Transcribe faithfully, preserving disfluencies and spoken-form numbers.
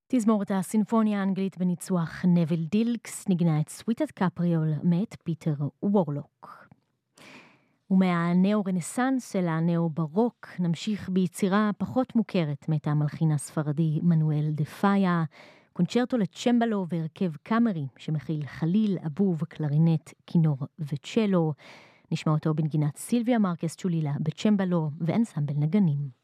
תזמורת הסימפוניה האנגלית בניצוח נביל דילקס נגנה את סוויטת קפריול מאת פיטר וורלוק. ומהנאו-רנסנס אל הנאו-ברוק נמשיך ביצירה פחות מוכרת מאת המלחין הספרדי מנואל דה פאיה, קונצ'רטו לצ'מבלו והרכב קאמרי שמכיל חליל, אבוב, קלרינט, כינור וצ'לו. נשמע אותו בנגינת סילביה מרקס צ'ולילה בצ'מבלו ואנסמבל נגנים.